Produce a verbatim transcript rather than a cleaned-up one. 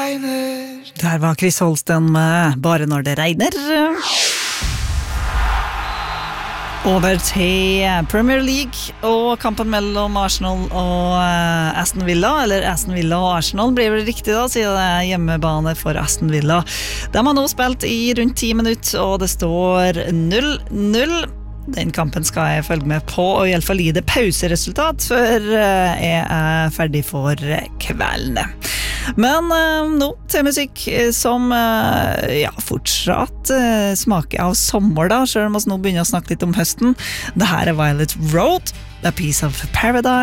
regner. Der var Chris Holsten med Bare når det regner. Over til Premier League og kampen mellom Arsenal og Aston Villa, eller Aston Villa og Arsenal blir vel riktig da, siden det er hjemmebane for Aston Villa. De har nå spilt i rundt ti minutter, og det står null null. Den kampen skal jeg følge med på, og i alle fall gi det pauseresultat før jeg er ferdig for kvelden. Men uh, nå til musikk som uh, ja, fortsatt uh, smaker av sommer da, selv om vi nå begynner å snakke litt om høsten. Det her er Violet Road, A Piece of Paradise.